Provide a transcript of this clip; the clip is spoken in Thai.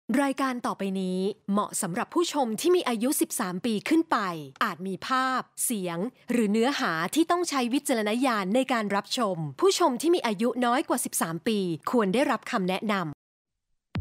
รายการต่อไปนี้เหมาะสำหรับผู้ชมที่มีอายุ 13 ปีขึ้นไป อาจมีภาพ เสียง หรือเนื้อหาที่ต้องใช้วิจารณญาณในการรับชม ผู้ชมที่มีอายุน้อยกว่า 13 ปีควรได้รับคำแนะนำ